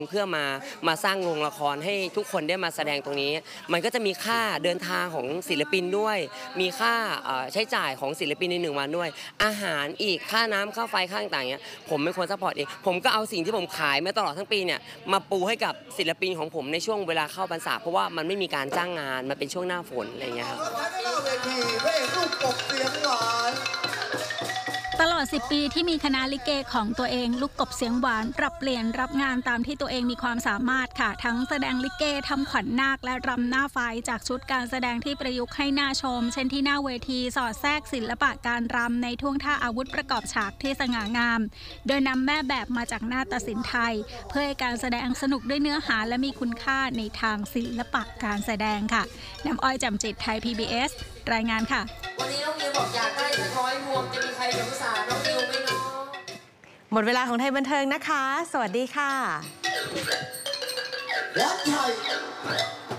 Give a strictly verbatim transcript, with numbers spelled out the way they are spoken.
เพื่อมามาสร้างโรงละครให้ทุกคนได้มาแสดงตรงนี้มันก็จะมีค่าเดินทางของศิลปินด้วยมีค่าใช้จ่ายของศิลปินในหนึ่งวันด้วยอาหารอีกค่าน้ำค่าไฟค่าต่างๆเนี้ยผมเป็นคนซัพพอร์ตเองผมก็เอาสิ่งที่ผมขายมาตลอดทั้งปีเนี่ยมาปูให้กับศิลปินของผมในช่วงเวลาเข้าพรรษาเพราะว่ามันไม่มีการจ้างงานมันเป็นช่วงหน้าฝนอะไรอย่างเงี้ยครับตลอดสิบปีที่มีคณะลิเกของตัวเองลูกกบเสียงหวานปรับเปลี่ยนรับงานตามที่ตัวเองมีความสามารถค่ะทั้งแสดงลิเกทำขวัญนาคและรำหน้าไฟจากชุดการแสดงที่ประยุกต์ให้น่าชมเช่นที่หน้าเวทีสอดแทรกศิลปะการรำในท่วงท่าอาวุธประกอบฉากที่สง่างามโดยนำแม่แบบมาจากนาฏศิลป์ไทยเพื่อให้การแสดงสนุกด้วยเนื้อหาและมีคุณค่าในทางศิลปะการแสดงค่ะน้ำอ้อยจำจิตไทย พี บี เอส รายงานค่ะวันนี้น้องมิวบอกอยากได้สักร้อยพวงจะมีใครสงสารน้องมิวไหมเนาะหมดเวลาของไทยบันเทิงนะคะสวัสดีค่ะ